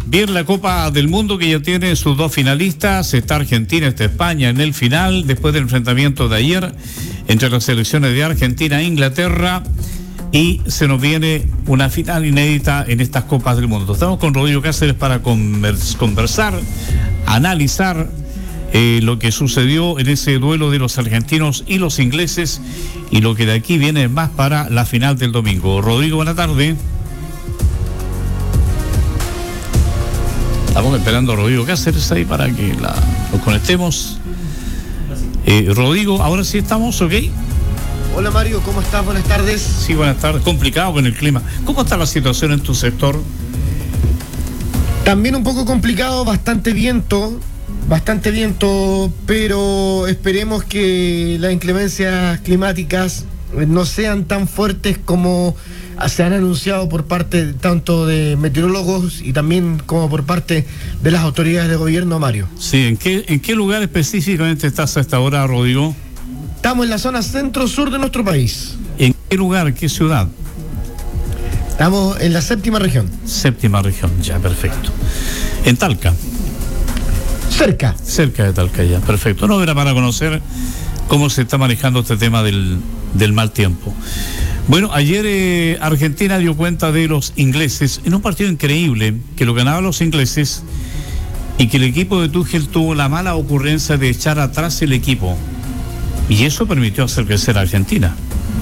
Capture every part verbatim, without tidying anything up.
Bien, la Copa del Mundo que ya tiene sus dos finalistas, está Argentina, está España en el final, después del enfrentamiento de ayer entre las selecciones de Argentina e Inglaterra, y se nos viene una final inédita en estas Copas del Mundo. Estamos con Rodrigo Cáceres para conversar, analizar eh, lo que sucedió en ese duelo de los argentinos y los ingleses y lo que de aquí viene más para la final del domingo. Rodrigo, buena tarde. Estamos esperando a Rodrigo Cáceres ahí para que la, nos conectemos. Eh, Rodrigo, ahora sí estamos, ¿ok? Hola Mario, ¿cómo estás? Buenas tardes. Sí, buenas tardes. Complicado con el clima. ¿Cómo está la situación en tu sector? También un poco complicado, bastante viento, bastante viento, pero esperemos que las inclemencias climáticas no sean tan fuertes como se han anunciado por parte tanto de meteorólogos y también como por parte de las autoridades de gobierno, Mario. Sí, ¿en qué, en qué lugar específicamente estás a esta hora, Rodrigo? Estamos en la zona centro-sur de nuestro país. ¿En qué lugar, qué ciudad? Estamos en la séptima región. Séptima región, ya, perfecto. En Talca. Cerca. Cerca de Talca, ya, perfecto. No, era para conocer cómo se está manejando este tema del, del mal tiempo. Bueno, ayer eh, Argentina dio cuenta de los ingleses en un partido increíble, que lo ganaban los ingleses y que el equipo de Tuchel tuvo la mala ocurrencia de echar atrás el equipo. Y eso permitió hacer crecer a Argentina.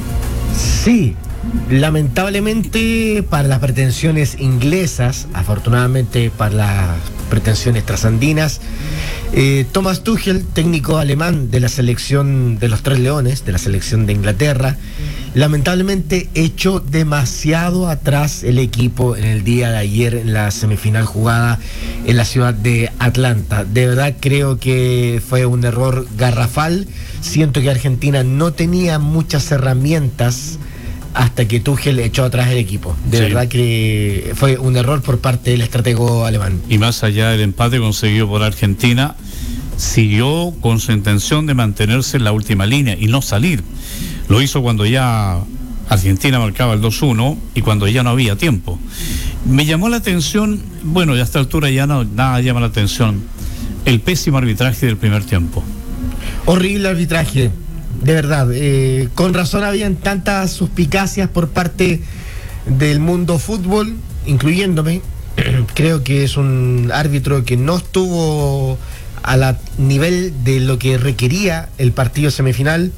Sí, lamentablemente para las pretensiones inglesas, afortunadamente para las pretensiones trasandinas, eh, Thomas Tuchel, técnico alemán de la selección de los Tres Leones, de la selección de Inglaterra, lamentablemente echó demasiado atrás el equipo en el día de ayer en la semifinal jugada en la ciudad de Atlanta. De verdad creo que fue un error garrafal. Siento que Argentina no tenía muchas herramientas hasta que Tuchel echó atrás el equipo. De sí. verdad que fue un error por parte del estratego alemán. Y más allá del empate conseguido por Argentina, siguió con su intención de mantenerse en la última línea y no salir. Lo hizo cuando ya Argentina marcaba el dos uno y cuando ya no había tiempo. Me llamó la atención, bueno, ya a esta altura ya no, nada llama la atención, el pésimo arbitraje del primer tiempo. Horrible arbitraje, de verdad. Eh, con razón habían tantas suspicacias por parte del mundo fútbol, incluyéndome. Creo que es un árbitro que no estuvo a la nivel de lo que requería el partido semifinal.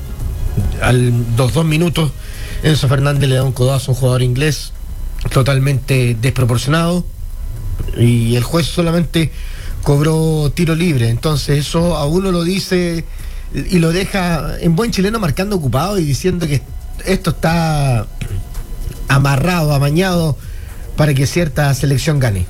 A los dos minutos Enzo Fernández le da un codazo a un jugador inglés totalmente desproporcionado y el juez solamente cobró tiro libre. Entonces eso a uno lo dice y lo deja en buen chileno marcando ocupado y diciendo que esto está amarrado, amañado para que cierta selección gane.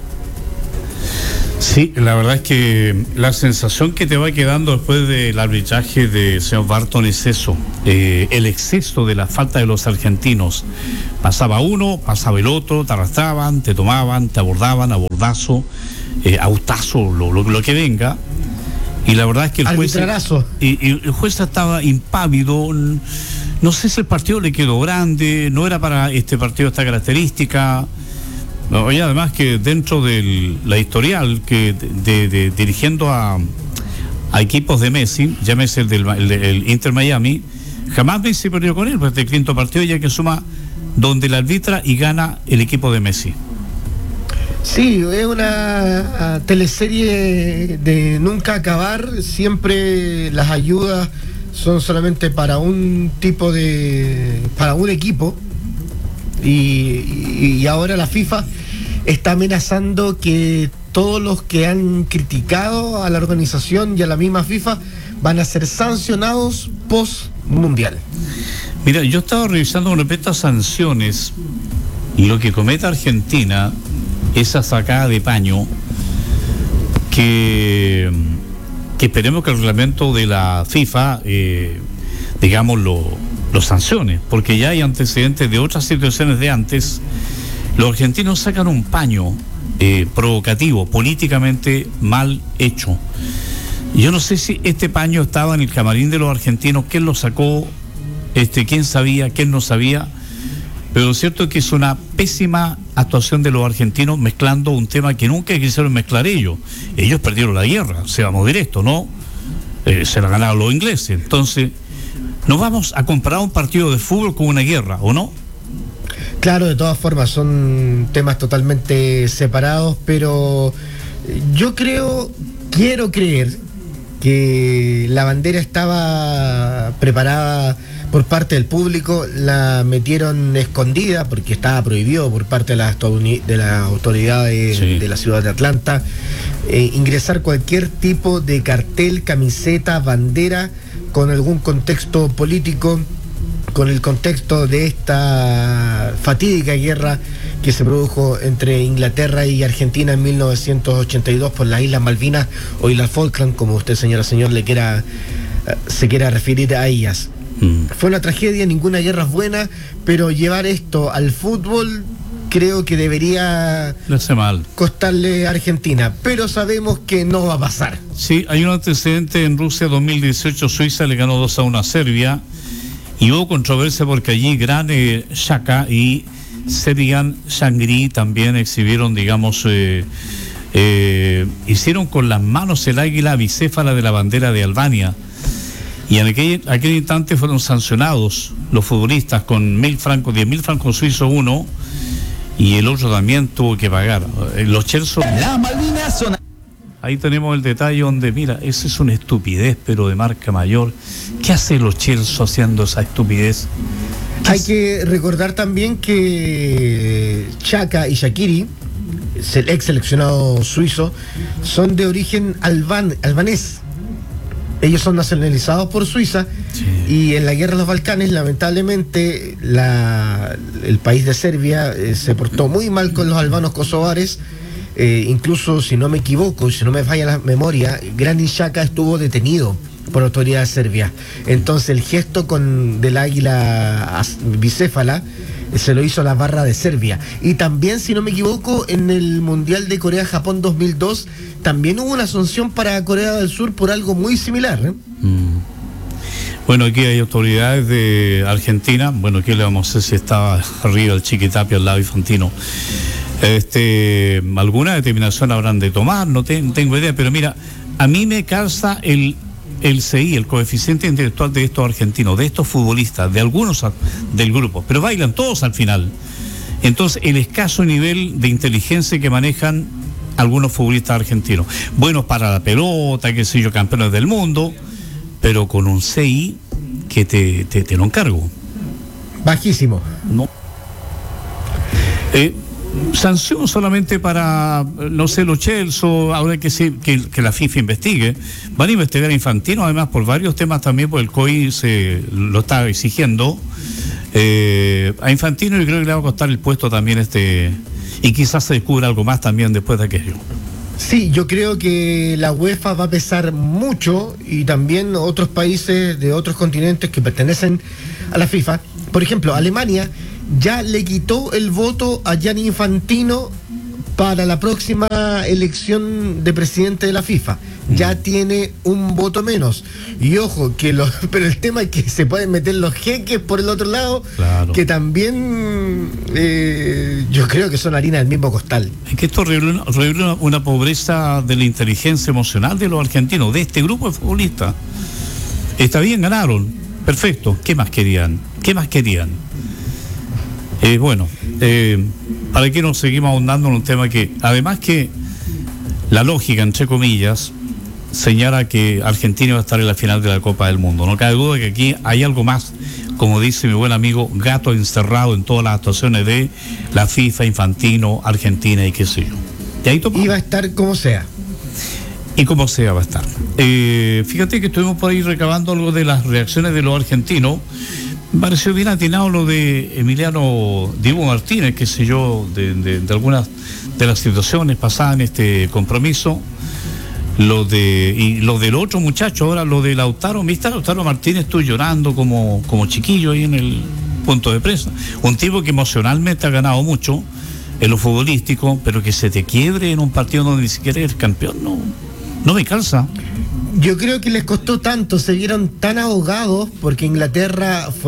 Sí, la verdad es que la sensación que te va quedando después del arbitraje de señor Barton es eso, eh, el exceso de la falta de los argentinos. Pasaba uno, pasaba el otro, te arrastraban, te tomaban, te abordaban, abordazo, eh, autazo, lo, lo, lo que venga. Y la verdad es que el juez, y, y el juez estaba impávido. No sé si el partido le quedó grande, no era para este partido esta característica. No, y además que dentro de la historial que de, de, de, dirigiendo a, a equipos de Messi, llámese el del el, el Inter Miami, jamás Messi perdió con él, pues este quinto partido ya que suma donde la arbitra y gana el equipo de Messi. Sí, es una teleserie de nunca acabar, siempre las ayudas son solamente para un tipo de, para un equipo. Y, y, y ahora la FIFA está amenazando que todos los que han criticado a la organización y a la misma FIFA van a ser sancionados post mundial. Mira, yo estaba revisando con respecto a sanciones y lo que comete Argentina, esa sacada de paño que, que esperemos que el reglamento de la FIFA eh, digamos lo los sanciones, porque ya hay antecedentes de otras situaciones de antes. Los argentinos sacan un paño eh, provocativo, políticamente mal hecho. Yo no sé si este paño estaba en el camarín de los argentinos, quién lo sacó, este, quién sabía, quién no sabía, Pero lo cierto es que es una pésima actuación de los argentinos mezclando un tema que nunca quisieron mezclar ellos. Ellos perdieron la guerra, seamos directos, ¿no? Eh, se la ganaron los ingleses. Entonces, no vamos a comparar un partido de fútbol con una guerra, ¿o no? Claro, de todas formas, son temas totalmente separados, pero yo creo, quiero creer que la bandera estaba preparada por parte del público, la metieron escondida porque estaba prohibido por parte de las de la autoridades sí. de la ciudad de Atlanta eh, ingresar cualquier tipo de cartel, camiseta, bandera con algún contexto político, con el contexto de esta fatídica guerra que se produjo entre Inglaterra y Argentina en mil novecientos ochenta y dos por las Islas Malvinas o Islas Falkland, como usted, señora, señor, le quiera, se quiera referir a ellas. Mm. Fue una tragedia, ninguna guerra es buena, pero llevar esto al fútbol creo que debería mal. costarle a Argentina, pero sabemos que no va a pasar. Sí, hay un antecedente en Rusia dos mil dieciocho, Suiza le ganó dos a uno a Serbia. Y hubo controversia porque allí Granit Xhaka y Serbian Shangri también exhibieron, digamos, eh, eh, hicieron con las manos el águila bicéfala de la bandera de Albania. Y en aquel, aquel instante fueron sancionados los futbolistas con mil francos, diez mil francos suizos uno, y el otro también tuvo que pagar. Los Chelsea. Las Malvinas son... Ahí tenemos el detalle donde, mira, eso es una estupidez, pero de marca mayor. ¿Qué hace los Chelsea haciendo esa estupidez? Hay que recordar también que Xhaka y Shaqiri, el ex seleccionado suizo, son de origen alban, albanés. Ellos son nacionalizados por Suiza, sí. Y en la guerra de los Balcanes, lamentablemente, la, el país de Serbia eh, se portó muy mal con los albanos kosovares. Eh, incluso, si no me equivoco, si no me falla la memoria, Granit Xhaka estuvo detenido por autoridades serbias. Entonces el gesto con del águila bicéfala eh, se lo hizo la barra de Serbia. Y también, si no me equivoco, en el Mundial de Corea-Japón dos mil dos también hubo una sanción para Corea del Sur por algo muy similar, ¿eh? Mm. Bueno, aquí hay autoridades de Argentina. Bueno, aquí le vamos a ver si estaba arriba el Chiquitapia al lado Infantino. Este, alguna determinación habrán de tomar, no, te, no tengo idea, pero mira, a mí me calza el, el C I, el coeficiente intelectual de estos argentinos, de estos futbolistas, de algunos a, del grupo, pero bailan todos al final. Entonces, el escaso nivel de inteligencia que manejan algunos futbolistas argentinos, buenos para la pelota, qué sé yo, campeones del mundo, pero con un C I que te, te, te lo encargo. Bajísimo. No. Eh, sanción solamente para, no sé, los Chelsea, ahora que, sí, que, que la FIFA investigue. Van a investigar a Infantino, además, por varios temas también, porque el C O I se lo está exigiendo. Eh, a Infantino yo creo que le va a costar el puesto también este, y quizás se descubra algo más también después de aquello. Sí, yo creo que la UEFA va a pesar mucho, y también otros países de otros continentes que pertenecen a la FIFA. Por ejemplo, Alemania ya le quitó el voto a Gianni Infantino para la próxima elección de presidente de la FIFA. Ya mm. tiene un voto menos. Y ojo, que los, pero el tema es que se pueden meter los jeques por el otro lado, claro. Que también eh, yo creo que son harina del mismo costal. Es que esto revela una, una pobreza de la inteligencia emocional de los argentinos, de este grupo de futbolistas. Está bien, ganaron, perfecto. ¿Qué más querían? ¿Qué más querían? Eh, bueno, eh, para que nos seguimos ahondando en un tema que, además que la lógica, entre comillas, señala que Argentina va a estar en la final de la Copa del Mundo. No cabe duda que aquí hay algo más, como dice mi buen amigo, gato encerrado en todas las actuaciones de la FIFA, Infantino, Argentina y qué sé yo. Y ahí y va a estar como sea. Y como sea va a estar. Eh, fíjate que estuvimos por ahí recabando algo de las reacciones de los argentinos. Me pareció bien atinado lo de Emiliano Diego Martínez, qué sé yo, de, de, de algunas de las situaciones pasadas en este compromiso. Lo de y lo del otro muchacho, ahora lo de Lautaro, ¿viste? Lautaro Martínez, estuvo llorando como, como chiquillo ahí en el punto de prensa. Un tipo que emocionalmente ha ganado mucho en lo futbolístico, pero que se te quiebre en un partido donde ni siquiera eres campeón, no, no me calza. Yo creo que les costó tanto, se vieron tan ahogados, porque Inglaterra fue bastante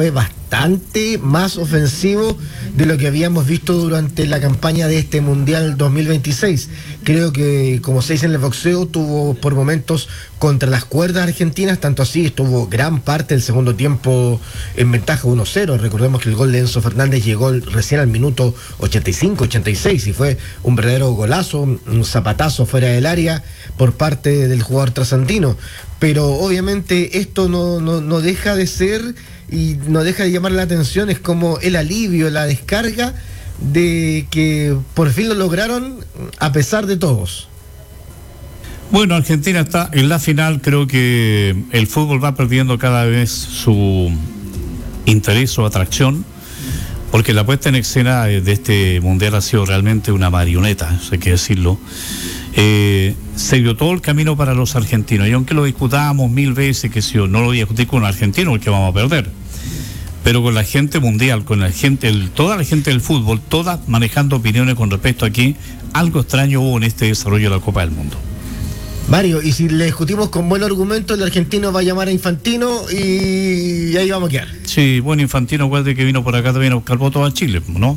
bastante más ofensivo de lo que habíamos visto durante la campaña de este Mundial dos mil veintiséis. Creo que, como se dice en el boxeo, tuvo por momentos contra las cuerdas argentinas, tanto así estuvo gran parte del segundo tiempo en ventaja uno cero. Recordemos que el gol de Enzo Fernández llegó recién al minuto ochenta y cinco, ochenta y seis y fue un verdadero golazo, un zapatazo fuera del área por parte del jugador trasandino. Pero obviamente esto no, no, no deja de ser y no deja de llamar la atención, es como el alivio, la descarga de que por fin lo lograron a pesar de todos. Bueno, Argentina está en la final. Creo que el fútbol va perdiendo cada vez su interés o atracción, porque la puesta en escena de este mundial ha sido realmente una marioneta, eso hay que decirlo. Eh, se dio todo el camino para los argentinos, y aunque lo discutamos mil veces, que si yo no lo voy a discutir con un argentino, porque vamos a perder, pero con la gente mundial, con la gente, el, toda la gente del fútbol, todas manejando opiniones con respecto a que algo extraño hubo en este desarrollo de la Copa del Mundo. Mario, y si le discutimos con buen argumento, el argentino va a llamar a Infantino y ahí vamos a quedar. Sí, bueno, Infantino, acuérdate que vino por acá también a buscar votos a Chile, ¿no?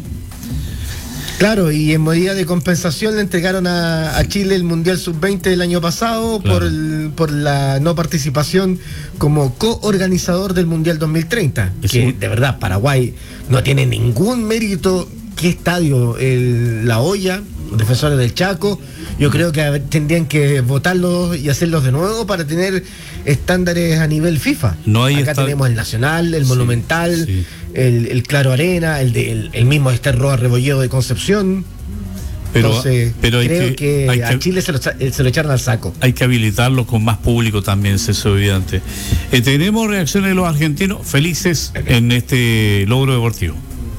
Claro, y en medida de compensación le entregaron a, a Chile el Mundial sub veinte del año pasado, claro, por, el, por la no participación como coorganizador del Mundial dos mil treinta. Eso. Que de verdad Paraguay no tiene ningún mérito. ¿Qué estadio? El, la Hoya, Defensores del Chaco. Yo creo que tendrían que votarlos y hacerlos de nuevo para tener estándares a nivel FIFA. No hay Acá esta... tenemos el Nacional, el sí, Monumental, sí. El, el Claro Arena, el, de, el, el mismo Ester Roa Rebolledo de Concepción. Pero, Entonces, pero hay creo que, que hay a que, Chile se lo, se lo echaron al saco. Hay que habilitarlo con más público también, eso es evidente. Eh, tenemos reacciones de los argentinos felices en este logro deportivo.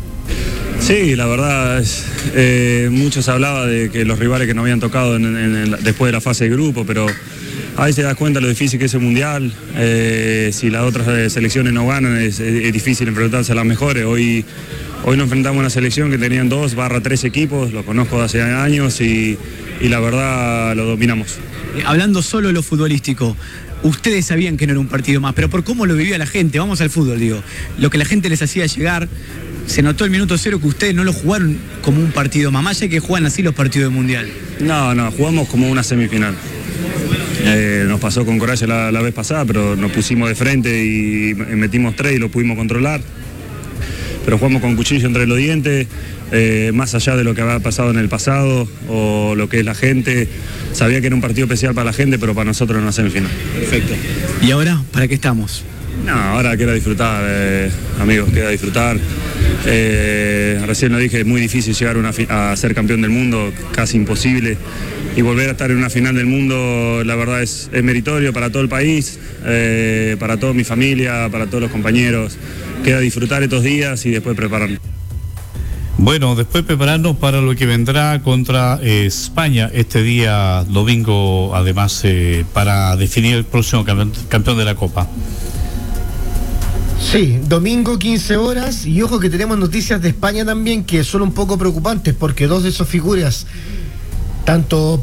Sí, la verdad, es, eh, muchos hablaba de que los rivales que nos habían tocado en, en, en, después de la fase de grupo, pero ahí te das cuenta lo difícil que es el Mundial. Eh, si las otras selecciones no ganan, es, es difícil enfrentarse a las mejores. Hoy, hoy nos enfrentamos a una selección que tenían dos barra tres equipos, lo conozco de hace años y, y la verdad lo dominamos. Hablando solo de lo futbolístico, ustedes sabían que no era un partido más, pero por cómo lo vivía la gente, vamos al fútbol, digo, lo que la gente les hacía llegar. Se notó el minuto cero que ustedes no lo jugaron como un partido más, más allá que juegan así los partidos del Mundial. No, no, jugamos como una semifinal. Eh, nos pasó con Coraje la, la vez pasada, pero nos pusimos de frente y metimos tres y lo pudimos controlar. Pero jugamos con cuchillo entre los dientes, eh, más allá de lo que había pasado en el pasado o lo que es la gente. Sabía que era un partido especial para la gente, pero para nosotros era una semifinal. Perfecto. ¿Y ahora para qué estamos? No, ahora queda disfrutar, eh, amigos, queda disfrutar. Eh, recién lo dije, es muy difícil llegar una a ser campeón del mundo, casi imposible. Y volver a estar en una final del mundo, la verdad es, es meritorio para todo el país, eh, para toda mi familia, para todos los compañeros. Queda disfrutar estos días y después prepararnos. Bueno, después prepararnos para lo que vendrá contra eh, España este día domingo, además, eh, para definir el próximo campeón, campeón de la Copa. Sí, domingo quince horas, y ojo que tenemos noticias de España también que son un poco preocupantes porque dos de sus figuras, tanto